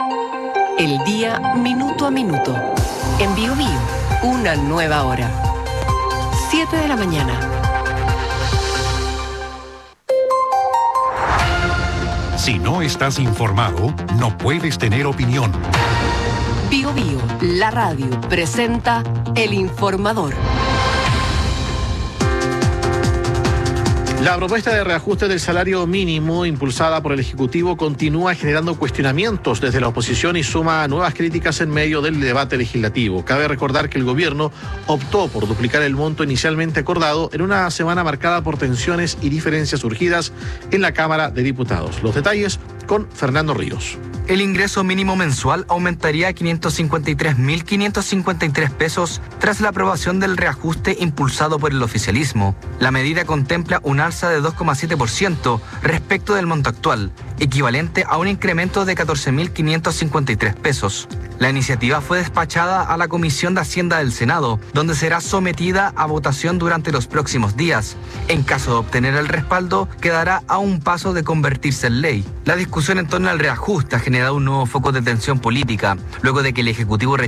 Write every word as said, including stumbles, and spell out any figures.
El día minuto a minuto. En Bio Bio, una nueva hora. siete de la mañana. Si no estás informado, no puedes tener opinión. Bio Bio, la radio, presenta El Informador. La propuesta de reajuste del salario mínimo impulsada por el Ejecutivo continúa generando cuestionamientos desde la oposición y suma nuevas críticas en medio del debate legislativo. Cabe recordar que el gobierno optó por duplicar el monto inicialmente acordado en una semana marcada por tensiones y diferencias surgidas en la Cámara de Diputados. Los detalles con Fernando Ríos. El ingreso mínimo mensual aumentaría a quinientos cincuenta y tres mil quinientos cincuenta y tres pesos tras la aprobación del reajuste impulsado por el oficialismo. La medida contempla un alza de dos coma siete por ciento respecto del monto actual, equivalente a un incremento de catorce mil quinientos cincuenta y tres pesos. La iniciativa fue despachada a la Comisión de Hacienda del Senado, donde será sometida a votación durante los próximos días. En caso de obtener el respaldo, quedará a un paso de convertirse en ley. La discusión en torno al reajuste ha generado un nuevo foco de tensión política, luego de que el Ejecutivo